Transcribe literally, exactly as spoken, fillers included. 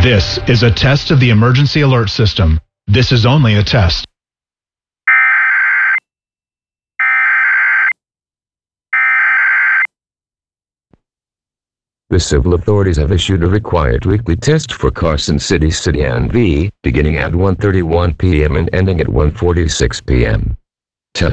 This is a test of the emergency alert system. This is only a test. The civil authorities have issued a required weekly test for Carson City City N V, beginning at one thirty-one p m and ending at one forty-six p m